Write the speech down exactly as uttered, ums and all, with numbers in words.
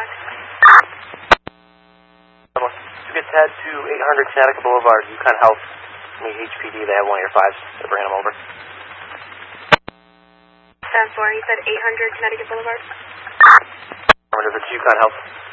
Boulevard. You get Ted to eight hundred Connecticut Boulevard. Yukon Health. Me, H P D. They have one of your fives. They bring them over. seven four, you said eight hundred Connecticut Boulevard? Affirmative, it's Yukon Health.